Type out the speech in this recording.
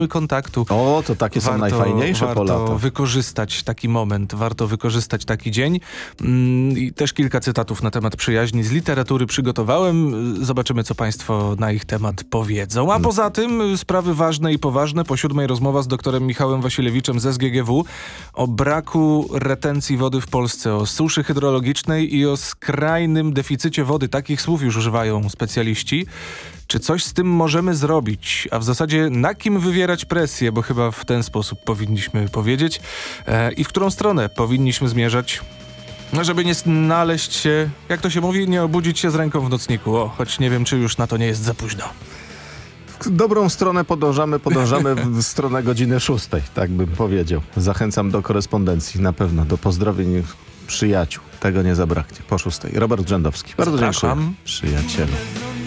kontaktu. O, to takie są najfajniejsze po Warto latach. wykorzystać taki moment, warto wykorzystać taki dzień. I też kilka cytatów na temat przyjaźni z literatury przygotowałem. Zobaczymy, co państwo na ich temat powiedzą. A poza tym sprawy ważne i poważne. Po 7 rozmowa z doktorem Michałem Wasilewiczem z SGGW o braku retencji wody w Polsce, o suszy hydrologicznej i o skrajnym deficycie wody. Takich słów już używają specjaliści. Czy coś z tym możemy zrobić? A w zasadzie na kim wywierać presję? Bo chyba w ten sposób powinniśmy powiedzieć. I w którą stronę powinniśmy zmierzać? Żeby nie znaleźć się, jak to się mówi, nie obudzić się z ręką w nocniku. Choć nie wiem, czy już na to nie jest za późno. W dobrą stronę podążamy w stronę godziny 6, tak bym powiedział. Zachęcam do korespondencji, na pewno, do pozdrowień przyjaciół. Tego nie zabraknie. Po 6. Robert Grzędowski. Bardzo Zapraszam. dziękuję, przyjacielu.